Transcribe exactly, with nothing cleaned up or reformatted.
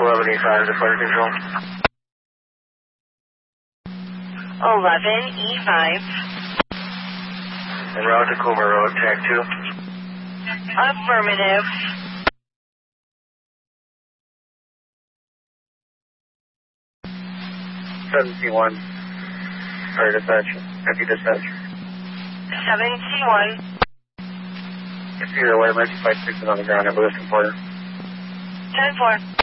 eleven E five to fire control. eleven E five. En route to Coomer Road, tag two. Affirmative. seventy-one. Fire dispatch. Empty dispatch. seventy-one. If you're aware, emergency flight six is on the ground. I believe it's important. ten four.